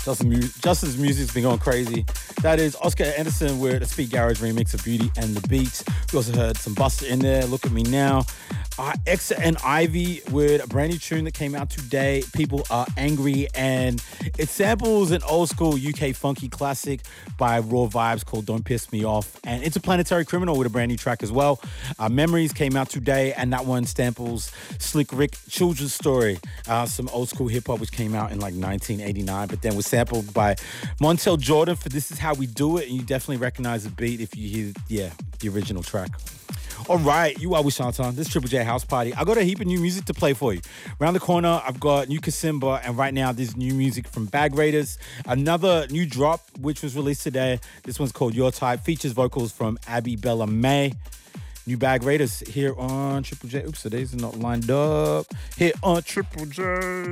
Justin's music's been going crazy. That is Oscar Anderson with a Speed Garage remix of Beauty and the Beat. We also heard some Buster in there. Look at Me Now. Exa and Ivy with a brand new tune that came out today. People Are Angry, and it samples an old school UK funky classic by Raw Vibes called Don't Piss Me Off. And Interplanetary Criminal with a brand new track as well. Memories came out today, and that one samples Slick Rick Children's Story, some old school hip hop which came out in like 1989, but then was sampled by Montel Jordan for This Is How We Do It, and you definitely recognize the beat if you hear, the original track. All right, you are with Shantan. This is Triple J House Party. I got a heap of new music to play for you. Around the corner, I've got new Kasimba, and right now there's new music from Bag Raiders. Another new drop, which was released today. This one's called Your Type. Features vocals from Abby Bella May. New Bag Raiders here on Triple J. Oops, today's not lined up. Here on Triple J.